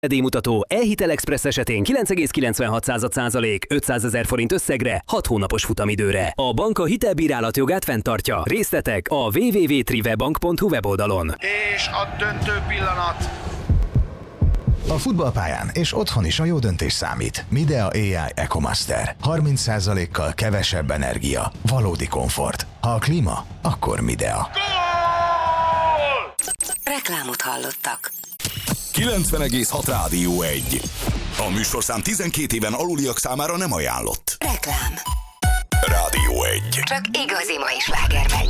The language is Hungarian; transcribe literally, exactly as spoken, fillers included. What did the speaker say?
Mutató e-hitel express esetén kilenc egész kilencvenhat százalék ötszázezer forint összegre hat hónapos futamidőre. A bank a hitelbírálat jogát fenntartja. Részletek a double-u double-u double-u pont trivebank pont hu weboldalon. És a döntő pillanat. A futballpályán és otthon is a jó döntés számít. Midea á i EcoMaster. harminc százalékkal kevesebb energia. Valódi komfort. Ha a klíma, akkor Midea. Gól! Reklámot hallottak. kilencven egész hat Rádió egy. A műsorszám tizenkét éven aluliak számára nem ajánlott. Reklám. Rádió egy. Csak igazi mai sláger megy.